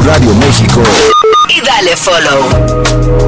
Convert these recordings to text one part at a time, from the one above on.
Radio México y dale follow.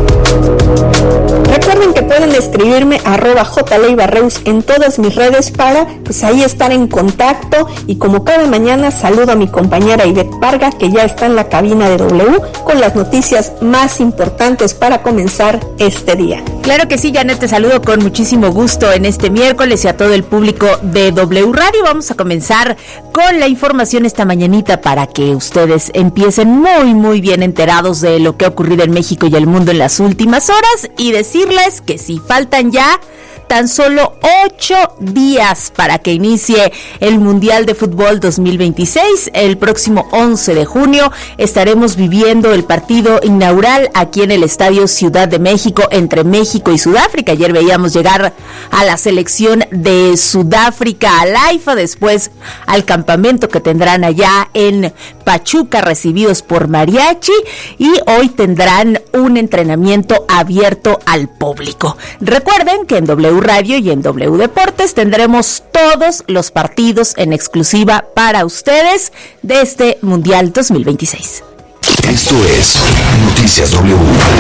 Recuerden que pueden escribirme @jleibarreus en todas mis redes para pues ahí estar en contacto, y como cada mañana saludo a mi compañera Ivette Parga, que ya está en la cabina de W con las noticias más importantes para comenzar este día. Claro que sí, Janet, te saludo con muchísimo gusto en este miércoles y a todo el público de W Radio. Vamos a comenzar con la información esta mañanita para que ustedes empiecen muy bien enterados de lo que ha ocurrido en México y el mundo en las últimas horas, y decirles que si faltan ya tan solo 8 días para que inicie el Mundial de Fútbol 2026. El próximo 11 de junio estaremos viviendo el partido inaugural aquí en el Estadio Ciudad de México entre México y Sudáfrica. Ayer veíamos llegar a la selección de Sudáfrica al AIFA, después al campamento que tendrán allá en Pachuca, recibidos por mariachi, y hoy tendrán un entrenamiento abierto al público. Recuerden que en W Radio y en W Deportes tendremos todos los partidos en exclusiva para ustedes de este Mundial 2026. Esto es Noticias W.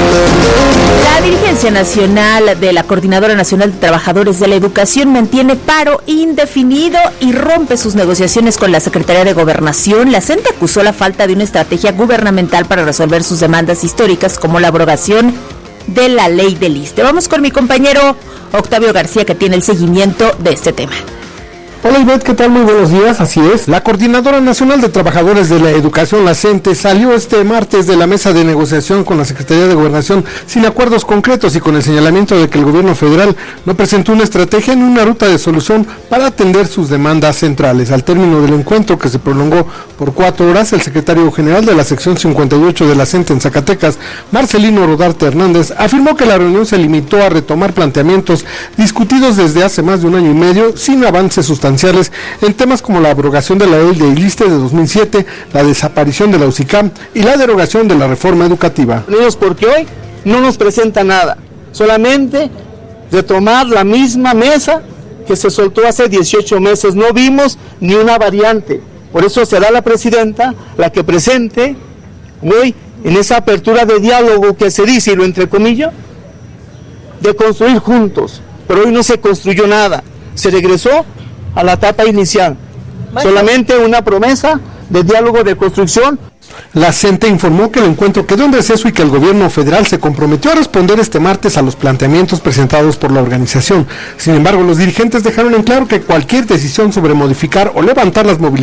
La dirigencia nacional de la Coordinadora Nacional de Trabajadores de la Educación mantiene paro indefinido y rompe sus negociaciones con la Secretaría de Gobernación. La CENTE acusó la falta de una estrategia gubernamental para resolver sus demandas históricas, como la abrogación de la ley del ISSSTE. Vamos con mi compañero Octavio García, que tiene el seguimiento de este tema. Hola Ivette, ¿qué tal? Muy buenos días, así es. La Coordinadora Nacional de Trabajadores de la Educación, la CENTE, salió este martes de la mesa de negociación con la Secretaría de Gobernación sin acuerdos concretos y con el señalamiento de que el gobierno federal no presentó una estrategia ni una ruta de solución para atender sus demandas centrales. Al término del encuentro, que se prolongó por 4 horas, el secretario general de la sección 58 de la CENTE en Zacatecas, Marcelino Rodarte Hernández, afirmó que la reunión se limitó a retomar planteamientos discutidos desde hace más de 1 año y medio sin avances sustanciales en temas como la abrogación de la ley del ISSSTE de 2007, la desaparición de la UCICAM y la derogación de la reforma educativa. Porque hoy no nos presenta nada, solamente retomar la misma mesa que se soltó hace 18 meses, no vimos ni una variante. Por eso será la presidenta la que presente hoy en esa apertura de diálogo que se dice, y lo entrecomillo, de construir juntos, pero hoy no se construyó nada, se regresó a la etapa inicial, solamente una promesa de diálogo de construcción. La CENTE informó que el encuentro quedó en receso y que el gobierno federal se comprometió a responder este martes a los planteamientos presentados por la organización. Sin embargo, los dirigentes dejaron en claro que cualquier decisión sobre modificar o levantar las movilidades